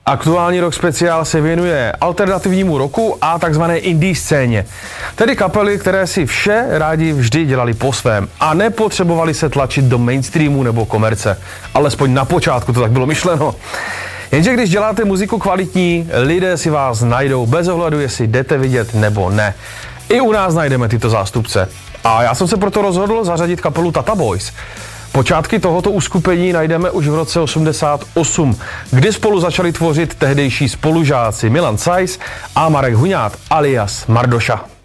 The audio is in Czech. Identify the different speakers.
Speaker 1: Aktuální Rock speciál se věnuje alternativnímu rocku a takzvané indie scéně. Tedy kapely, které si vše rádi vždy dělali po svém a nepotřebovali se tlačit do mainstreamu nebo komerce. Alespoň na počátku to tak bylo myšleno. Jenže když děláte muziku kvalitní, lidé si vás najdou bez ohledu, jestli jdete vidět nebo ne. I u nás najdeme tyto zástupce. A já jsem se proto rozhodl zařadit kapelu Tata Boys. Počátky tohoto uskupení najdeme už v roce 88, kdy spolu začali tvořit tehdejší spolužáci Milan Sajs a Marek Huňát alias Mardoša.